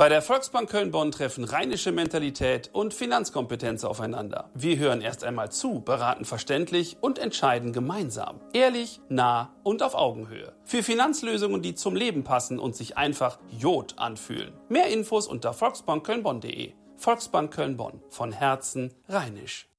Bei der Volksbank Köln-Bonn treffen rheinische Mentalität und Finanzkompetenz aufeinander. Wir hören erst einmal zu, beraten verständlich und entscheiden gemeinsam. Ehrlich, nah und auf Augenhöhe. Für Finanzlösungen, die zum Leben passen und sich einfach Jod anfühlen. Mehr Infos unter volksbankkölnbonn.de. Volksbank Köln-Bonn. Von Herzen rheinisch.